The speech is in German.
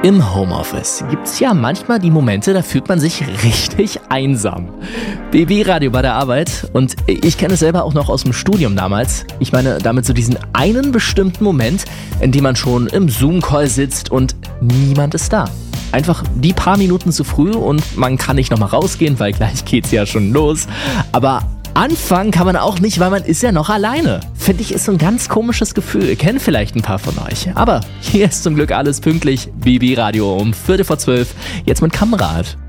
Im Homeoffice gibt's ja manchmal die Momente, da fühlt man sich richtig einsam. BB-Radio bei der Arbeit und ich kenne es selber auch noch aus dem Studium damals. Ich meine damit so diesen einen bestimmten Moment, in dem man schon im Zoom-Call sitzt und niemand ist da. Einfach die paar Minuten zu früh und man kann nicht nochmal rausgehen, weil gleich geht's ja schon los. Aber anfangen kann man auch nicht, weil man ist ja noch alleine. Finde ich, ist so ein ganz komisches Gefühl. Kennen vielleicht ein paar von euch. Aber hier ist zum Glück alles pünktlich. BB Radio um 12:15. Jetzt mit Kamrat.